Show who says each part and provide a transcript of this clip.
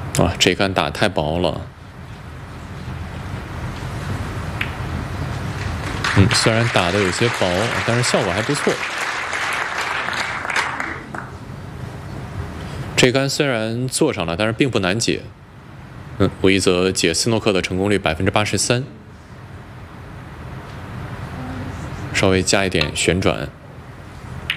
Speaker 1: 啊，这杆打太薄了。虽然打的有些薄，但是效果还不错。这杆虽然做上了，但是并不难解。吴一泽解斯诺克的成功率83%，稍微加一点旋转。